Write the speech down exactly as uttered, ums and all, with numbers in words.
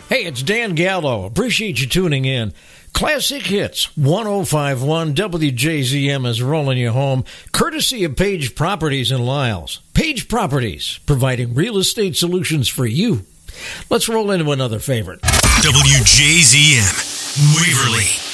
Hey, it's Dan Gallo. Appreciate you tuning in. Classic Hits, ten fifty-one W J Z M is rolling you home, courtesy of Page Properties in Lyles. Page Properties, providing real estate solutions for you. Let's roll into another favorite. W J Z M, Waverly.